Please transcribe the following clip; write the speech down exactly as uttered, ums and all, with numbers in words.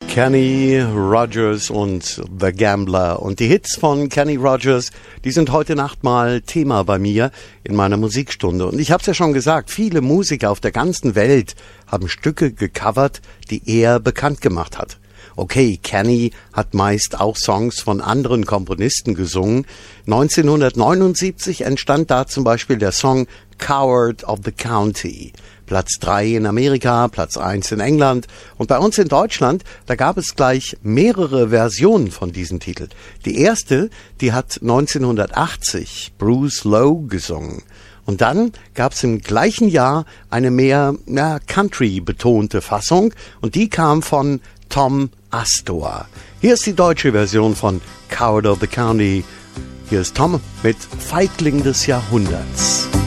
Kenny Rogers und The Gambler. Und die Hits von Kenny Rogers, die sind heute Nacht mal Thema bei mir in meiner Musikstunde. Und ich habe es ja schon gesagt, viele Musiker auf der ganzen Welt haben Stücke gecovert, die er bekannt gemacht hat. Okay, Kenny hat meist auch Songs von anderen Komponisten gesungen. neunzehnhundertneunundsiebzig entstand da zum Beispiel der Song Coward of the County. Platz drei in Amerika, Platz eins in England. Und bei uns in Deutschland, da gab es gleich mehrere Versionen von diesem Titel. Die erste, die hat neunzehnhundertachtzig Bruce Lowe gesungen. Und dann gab es im gleichen Jahr eine mehr ja, Country-betonte Fassung. Und die kam von Tom Astor. Hier ist die deutsche Version von Coward of the County. Hier ist Tom mit Feigling des Jahrhunderts.